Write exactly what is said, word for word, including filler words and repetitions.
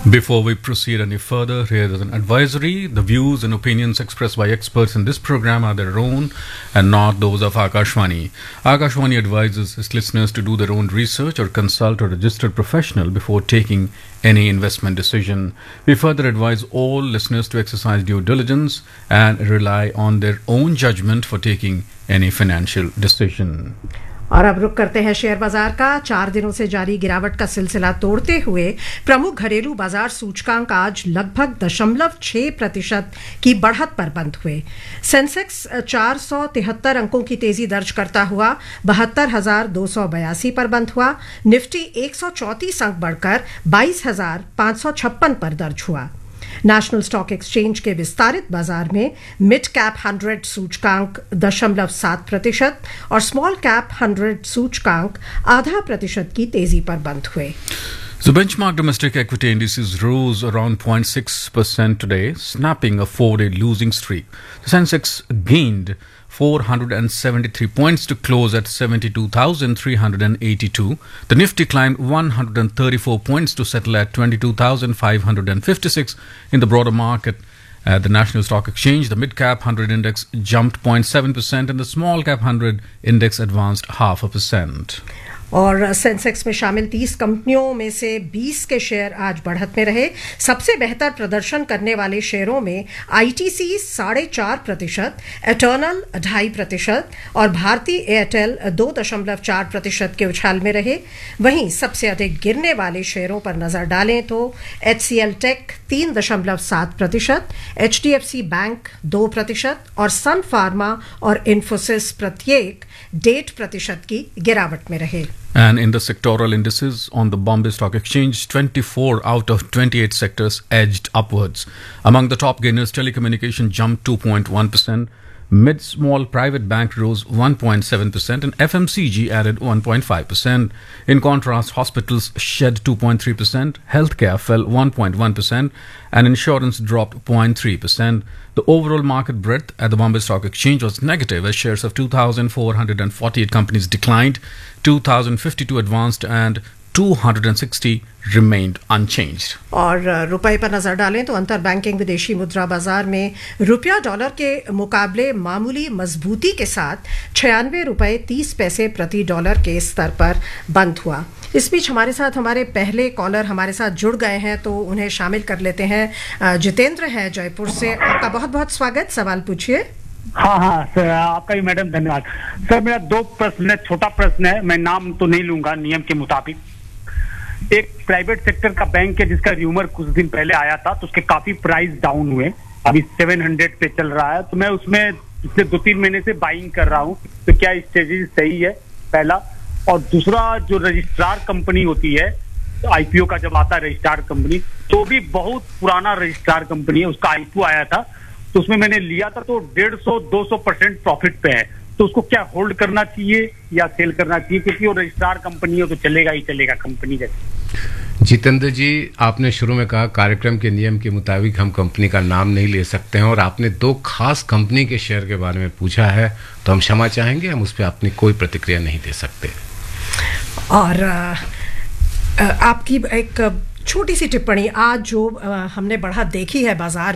Before we proceed any further, here is an advisory. The views and opinions expressed by experts in this program are their own and not those of Akashvani. Akashvani advises its listeners to do their own research or consult a registered professional before taking any investment decision. We further advise all listeners to exercise due diligence and rely on their own judgment for taking any financial decision. और अब रुक करते हैं share बाजार का। चार दिनों से जारी गिरावट का सिलसिला तोड़ते हुए प्रमुख घरेलू बाजार सूचकांक आज लगभग दशमलव छह प्रतिशत की बढ़त पर बंद हुए। सेंसेक्स चार सौ तिहत्तर अंकों की तेजी दर्ज करता हुआ बहत्तर हजार दो सौ बयासी पर बंद हुआ। निफ्टी एक सौ चौंतीस अंक बढ़कर बाईस हजार पांच सौ छप्पन पर दर्ज हुआ। नेशनल स्टॉक एक्सचेंज के विस्तारित बाजार में मिड कैप हंड्रेड सूचकांक दशमलव सात प्रतिशत और स्मॉल कैप हंड्रेड सूचकांक आधा प्रतिशत की तेजी पर बंद हुए। The benchmark domestic equity indices rose around zero point six percent today, snapping a four-day losing streak. The Sensex gained four hundred seventy-three points to close at seventy-two thousand three hundred eighty-two. The Nifty climbed one hundred thirty-four points to settle at twenty-two thousand five hundred fifty-six. In the broader market, at the National Stock Exchange, the mid-cap one hundred index jumped zero point seven percent and the small-cap one hundred index advanced half a percent. और Sensex में शामिल तीस कंपनियों में से बीस के share आज बढ़त में रहे। सबसे बेहतर प्रदर्शन करने वाले शेयरों में आईटीसी साढ़े चार प्रतिशत, एटर्नल ढाई प्रतिशत और भारती एयरटेल दो दशमलव चार प्रतिशत के उछाल में रहे। वहीं सबसे अधिक गिरने वाले शेयरों पर नजर डालें तो एचसीएल टेक तीन दशमलव सात प्रतिशत, एचडीएफसी बैंक दो प्रतिशत और सन फार्मा और इन्फोसिस प्रत्येक डेढ़ प्रतिशत की गिरावट में रहे। And in the sectoral indices on the Bombay Stock Exchange, twenty-four out of twenty-eight sectors edged upwards. Among the top gainers, telecommunication jumped two point one percent, mid-small private bank rose one point seven percent and F M C G added one point five percent. In contrast, hospitals shed two point three percent, healthcare fell one point one percent and insurance dropped zero point three percent. The overall market breadth at the Bombay Stock Exchange was negative as shares of two thousand four hundred forty-eight companies declined, two thousand fifty-two advanced and two hundred sixty remained unchanged. और रुपए पर नजर डालें तो अंतर banking विदेशी मुद्रा बाजार में रुपया डॉलर के मुकाबले मामूली मजबूती के साथ छियानवे रुपए तीस पैसे प्रति डॉलर के स्तर पर बंद हुआ। इस बीच हमारे साथ हमारे पहले कॉलर हमारे साथ जुड़ गए हैं तो उन्हें शामिल कर लेते हैं। जितेंद्र है जयपुर से, आपका बहुत बहुत स्वागत। सवाल पूछिए। हाँ हाँ सर, आपका भी मैडम धन्यवाद। सर मेरा दो प्रश्न है, छोटा प्रश्न है, मैं नाम तो नहीं लूंगा नियम के मुताबिक। एक प्राइवेट सेक्टर का बैंक है जिसका र्यूमर कुछ दिन पहले आया था तो उसके काफी प्राइस डाउन हुए, अभी सात सौ पे चल रहा है, तो मैं उसमें पिछले दो तीन महीने से बाइंग कर रहा हूँ, तो क्या स्ट्रेटेजी सही है? पहला। और दूसरा, जो रजिस्ट्रार कंपनी होती है आईपीओ का जब आता है रजिस्ट्रार कंपनी, तो भी बहुत पुराना रजिस्ट्रार कंपनी है, उसका आईपीओ आया था तो उसमें मैंने लिया था तो डेढ़ सौ दो सौ परसेंट प्रॉफिट पे है, तो उसको क्या होल्ड करना चाहिए या सेल करना चाहिए? क्योंकि वो रजिस्ट्रार कंपनी है तो चलेगा ही चलेगा कंपनी जैसे। जितेंद्र जी, आपने शुरू में कहा कार्यक्रम के नियम के मुताबिक हम कंपनी का नाम नहीं ले सकते हैं और आपने दो खास कंपनी के शेयर के बारे में पूछा है तो हम क्षमा चाहेंगे, हम उस पर अपनी कोई प्रतिक्रिया नहीं दे सकते। और आपकी एक छोटी सी टिप्पणी, आज जो हमने बढ़त देखी है बाजार